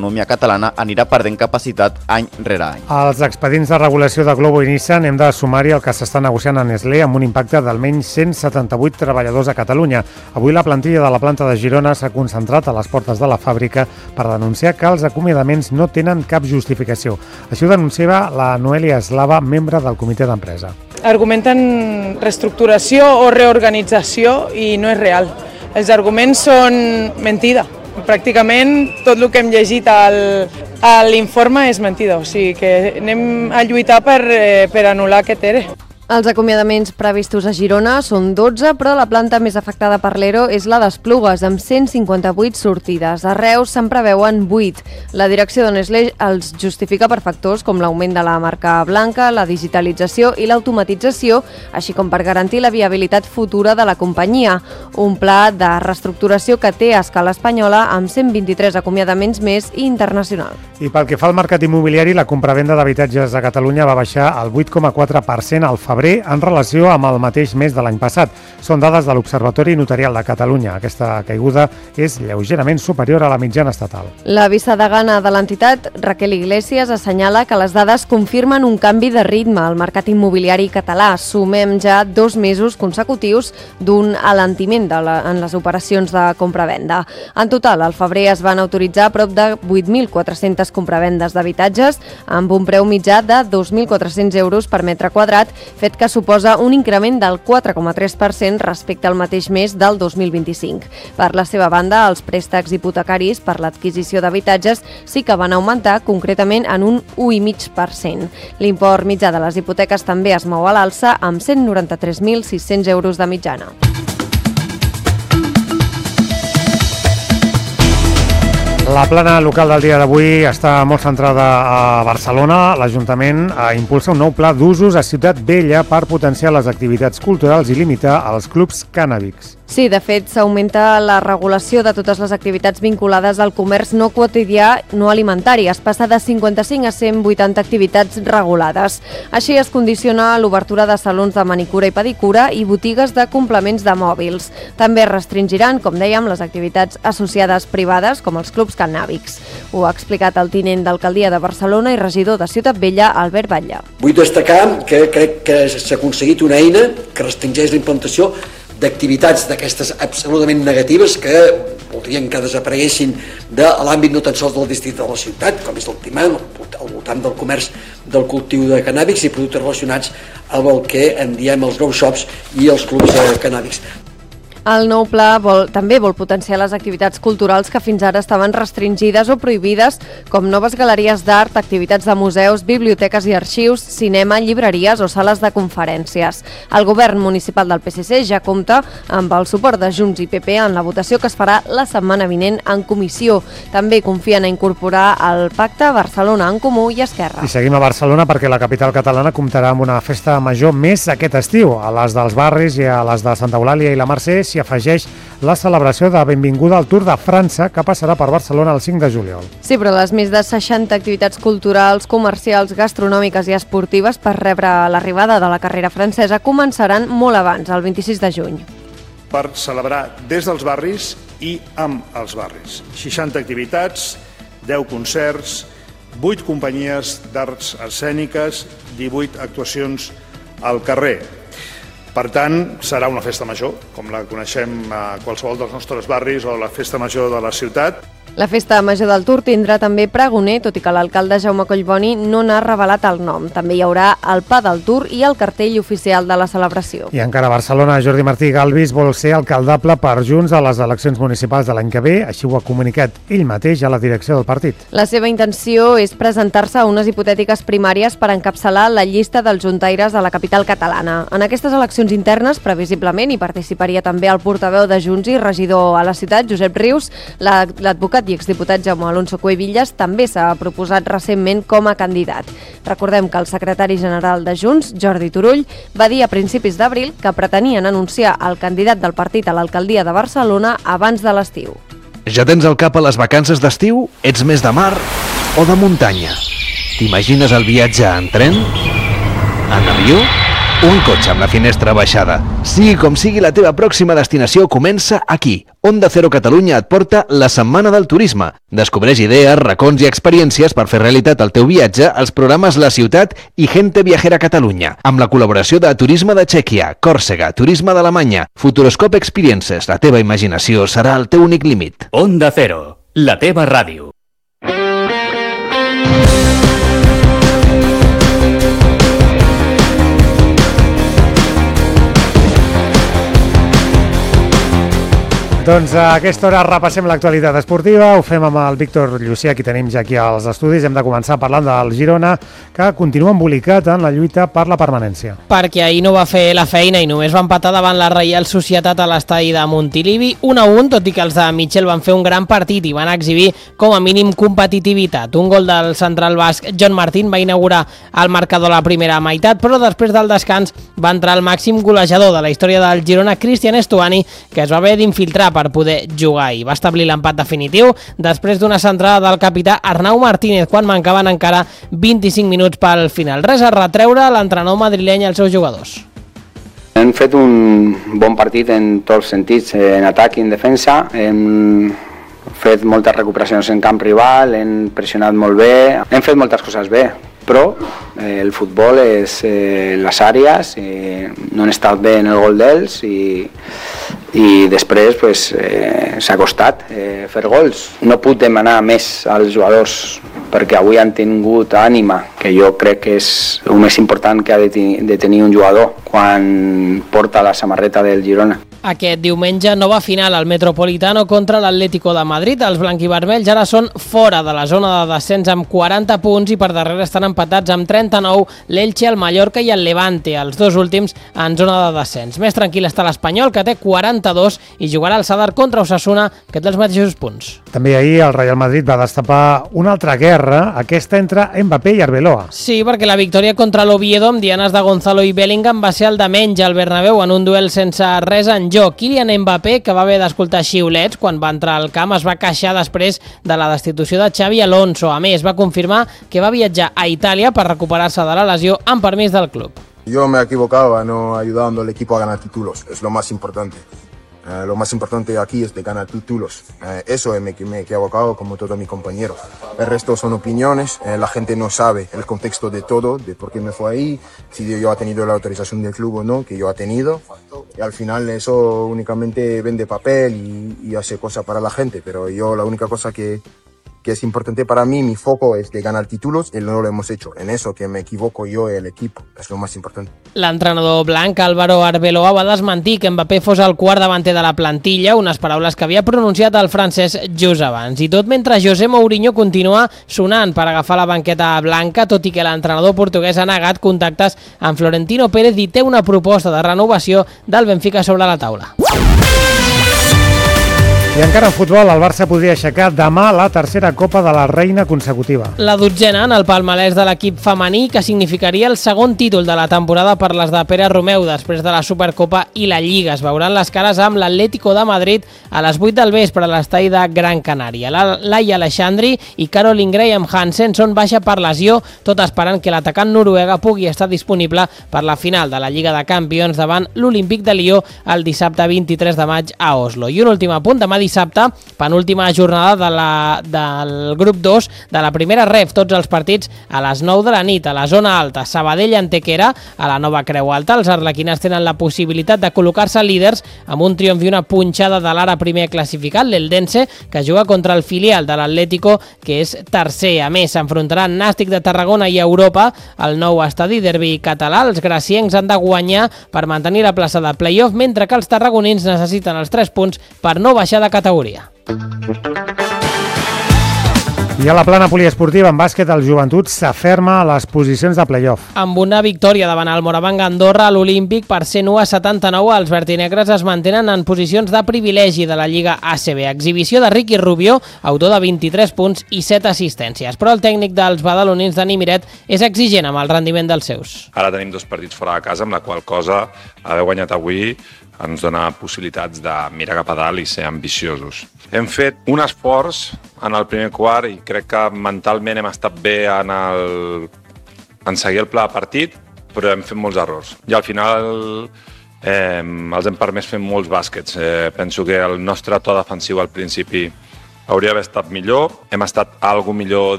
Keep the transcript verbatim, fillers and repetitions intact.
l'economia catalana anirà perdent capacitat any rere any. Als expedients de regulació de Glovo i Nissan hem de sumar-hi el que s'està negociant a Nestlé amb un impacte d'almenys cent setanta-vuit treballadors a Catalunya. Avui la plantilla de la planta de Girona s'ha concentrat a les portes de la fàbrica per denunciar que els acomiadaments no tenen cap justificació. Així ho denunciava la Noelia Eslava, membre del comitè d'empresa. Argumenten reestructuració o reorganització i no és real. Els arguments són mentida. Pràcticament tot el que hem llegit al, a l'informe és mentida, o sigui que anem a lluitar per, per anul·lar aquest E R E. Els acomiadaments previstos a Girona són dotze, però la planta més afectada per l'E R O és la d'Esplugues, amb cent cinquanta-vuit sortides. A Reus se'n preveuen vuit. La direcció de Nestlé els justifica per factors com l'augment de la marca blanca, la digitalització i l'automatització, així com per garantir la viabilitat futura de la companyia. Un pla de reestructuració que té a escala espanyola amb cent vint-i-tres acomiadaments més i internacional. I pel que fa al mercat immobiliari, la compravenda d'habitatges a Catalunya va baixar al vuit coma quatre per cent al febrer en relació amb el mateix mes de l'any passat. Són dades de l'Observatori Notarial de Catalunya. Aquesta caiguda és lleugerament superior a la mitjana estatal. La vicedegana de l'entitat, Raquel Iglesias, assenyala que les dades confirmen un canvi de ritme al mercat immobiliari català. Sumem ja dos mesos consecutius d'un alentiment de la, en les operacions de compravenda. En total, al febrer es van autoritzar prop de vuit mil quatre-centes compravendes d'habitatges amb un preu mitjà de dos mil quatre-cents euros per metre quadrat, fet que suposa un increment del quatre coma tres per cent respecte al mateix mes del dos mil vint-i-cinc. Per la seva banda, els préstecs hipotecaris per l'adquisició d'habitatges sí que van augmentar, concretament en un u coma cinc per cent. L'import mitjà de les hipoteques també es mou a l'alça amb cent noranta-tres mil sis-cents euros de mitjana. La plana local del dia d'avui està molt centrada a Barcelona. L'Ajuntament impulsa un nou pla d'usos a Ciutat Vella per potenciar les activitats culturals i limitar els clubs cannàbics. Sí, de fet, s'augmenta la regulació de totes les activitats vinculades al comerç no quotidià no alimentari. Es passa de cinquanta-cinc a cent vuitanta activitats regulades. Així es condiciona l'obertura de salons de manicura i pedicura i botigues de complements de mòbils. També es restringiran, com dèiem, les activitats associades privades, com els clubs cannàbics. Ho ha explicat el tinent d'alcaldia de Barcelona i regidor de Ciutat Vella, Albert Batlle. Vull destacar que crec que s'ha aconseguit una eina que restringeix la implantació d'activitats d'aquestes absolutament negatives que voldrien que desapareguessin de l'àmbit no tan sols del districte de la ciutat, com és el timar, al voltant del comerç del cultiu de cannàbics i productes relacionats amb el que en diem els grow shops i els clubs de cannàbics. El nou pla vol, també vol potenciar les activitats culturals que fins ara estaven restringides o prohibides, com noves galeries d'art, activitats de museus, biblioteques i arxius, cinema, llibreries o sales de conferències. El govern municipal del P S C ja compta amb el suport de Junts i P P en la votació que es farà la setmana vinent en comissió. També confien a incorporar al pacte Barcelona en Comú i Esquerra. I seguim a Barcelona perquè la capital catalana comptarà amb una festa major més aquest estiu. A les dels barris i a les de Santa Eulàlia i la Mercè s'hi afegeix la celebració de benvinguda al Tour de França, que passarà per Barcelona el cinc de juliol. Sí, però les més de seixanta activitats culturals, comercials, gastronòmiques i esportives per rebre l'arribada de la carrera francesa començaran molt abans, el vint-i-sis de juny. Per celebrar des dels barris i amb els barris. seixanta activitats, deu concerts, vuit companyies d'arts escèniques, divuit actuacions al carrer. Per tant, serà una festa major, com la coneixem a qualsevol dels nostres barris o la festa major de la ciutat. La festa major del Tour tindrà també pregoner, tot i que l'alcalde Jaume Collboni no n'ha revelat el nom. També hi haurà el pa del Tour i el cartell oficial de la celebració. I encara a Barcelona, Jordi Martí Galvis vol ser alcaldable per Junts a les eleccions municipals de l'any que ve, així ho ha comunicat ell mateix a la direcció del partit. La seva intenció és presentar-se a unes hipotètiques primàries per encapçalar la llista dels juntaires de la capital catalana. En aquestes eleccions internes, previsiblement, hi participaria també el portaveu de Junts i regidor a la ciutat, Josep Rius. L'advocat i exdiputat Jaume Alonso Cuevillas també s'ha proposat recentment com a candidat. Recordem que el secretari general de Junts, Jordi Turull, va dir a principis d'abril que pretenien anunciar el candidat del partit a l'alcaldia de Barcelona abans de l'estiu. Ja tens el cap a les vacances d'estiu? Ets més de mar o de muntanya? T'imagines el viatge en tren? En avió? Un cotxe amb la finestra baixada. Sigui com sigui, la teva pròxima destinació comença aquí. Onda Cero Catalunya et porta la Setmana del Turisme. Descobreix idees, racons i experiències per fer realitat el teu viatge als programes La Ciutat i Gente Viajera Catalunya, amb la col·laboració de Turisme de Txèquia, Còrsega, Turisme d'Alemanya, Futuroscope Experiences. La teva imaginació serà el teu únic límit. Onda Cero, la teva ràdio. Doncs a aquesta hora repassem l'actualitat esportiva, ho fem amb el Víctor Llucià, qui tenim ja aquí als estudis. Hem de començar parlant del Girona, que continua embolicat en la lluita per la permanència. Perquè ahir no va fer la feina i només va empatar davant la Reial Societat a l'estadi de Montilivi, un a un, tot i que els de Mitchell van fer un gran partit i van exhibir com a mínim competitivitat. Un gol del central basc John Martín va inaugurar el marcador a la primera meitat, però després del descans va entrar el màxim golejador de la història del Girona, Cristian Estuani, que es va haver d'infiltrar per poder jugar i va establir l'empat definitiu després d'una centrada del capità Arnau Martínez quan mancaven encara vint-i-cinc minuts pel final. Res a retreure a l'entrenador madrileny als seus jugadors. Hem fet un bon partit en tots els sentits, en atac i en defensa. Hem fet moltes recuperacions en camp rival, hem pressionat molt bé, hem fet moltes coses bé, però eh, el futbol és eh, les àrees, eh, no han estat bé en el gol d'ells i, i després pues, eh, s'ha costat eh, fer gols. No puc demanar més als jugadors perquè avui han tingut ànima, que jo crec que és el més important que ha de, de tenir un jugador quan porta la samarreta del Girona. Aquest diumenge nova final al Metropolitano contra l'Atlético de Madrid. Els blanquivermells ara són fora de la zona de descens amb quaranta punts i per darrere estan empatats amb trenta-nou l'Elche, el Mallorca i el Levante, els dos últims en zona de descens. Més tranquil està l'Espanyol, que té quaranta-dos i jugarà al Sadar contra Osasuna, que té els mateixos punts. També ahir el Real Madrid va destapar una altra guerra, aquesta entre Mbappé i Arbeloa. Sí, perquè la victòria contra l'Oviedo amb dianes de Gonzalo i Bellingham va ser el de menys al Bernabéu en un duel sense res en joc. Kylian Mbappé, que va haver d'escoltar xiulets quan va entrar al camp, es va queixar després de la destitució de Xavi Alonso. A més, va confirmar que va viatjar a Itàlia per recuperar-se de la lesió amb permís del club. Yo me equivocaba no ayudando al equipo a ganar títulos, es lo más importante. Eh, lo más importante aquí es de ganar títulos. Eh, eso me, me he equivocado como todos mis compañeros. El resto son opiniones, eh, la gente no sabe el contexto de todo, de por qué me fue ahí, si yo he tenido la autorización del club o no, que yo he tenido. Y al final eso únicamente vende papel y, y hace cosas para la gente, pero yo la única cosa que... que es importante para mí, mi foco es de ganar títulos y no lo hemos hecho. En eso que me equivoco yo y el equipo, es lo más importante. L'entrenador blanc Álvaro Arbeloa va desmentir que Mbappé fos el quart davanter de la plantilla, unes paraules que havia pronunciat el francès just abans. I tot mentre José Mourinho continua sonant per agafar la banqueta blanca, tot i que l'entrenador portuguès ha negat contactes amb Florentino Pérez i té una proposta de renovació del Benfica sobre la taula. I encara en futbol, el Barça podria aixecar demà la tercera Copa de la Reina consecutiva. La dotzena en el palmarès de l'equip femení, que significaria el segon títol de la temporada per les de Pere Romeu després de la Supercopa i la Lliga. Es veuran les cares amb l'Atlético de Madrid a les vuit del vespre a l'estadi de Gran Canària. Laia Alexandri i Caroline Graham Hansen són baixa per lesió, tot esperant que l'atacant noruega pugui estar disponible per la final de la Lliga de Campions davant l'Olímpic de Lió el dissabte vint-i-tres de maig a Oslo. I un últim apunt, demà dissabte, penúltima jornada de la, del grup dos de la primera ref, tots els partits a les nou de la nit a la zona alta. Sabadell Antequera a la nova Creu Alta. Els arlequines tenen la possibilitat de col·locar-se líders amb un triomf i una punxada de l'ara primer classificat, l'Eldense, que juga contra el filial de l'Atlético, que és tercer. A més, s'enfrontaran Nàstic de Tarragona i Europa al nou estadi derbi català. Els graciencs han de guanyar per mantenir la plaça de play-off, mentre que els tarragonins necessiten els tres punts per no baixar de categoria. I a la plana poliesportiva en bàsquet, el Joventut s'aferma a les posicions de play-off. Amb una victòria davant el Morabanc Andorra a l'Olímpic per cent u a setanta-nou, els vertinegres es mantenen en posicions de privilegi de la Lliga A C B. Exhibició de Ricky Rubio, autor de vint-i-tres punts i set assistències. Però el tècnic dels badalonins, Dani Miret, és exigent amb el rendiment dels seus. Ara tenim dos partits fora de casa, amb la qual cosa haver guanyat avui ens dona possibilitats de mirar cap a dalt i ser ambiciosos. Hem fet un esforç en el primer quart i crec que mentalment hem estat bé en, el... en seguir el pla de partit, però hem fet molts errors. I al final eh, els hem permès fer molts bàsquets. Eh, penso que el nostre to defensiu al principi hauria d'haver estat millor. Hem estat algo millor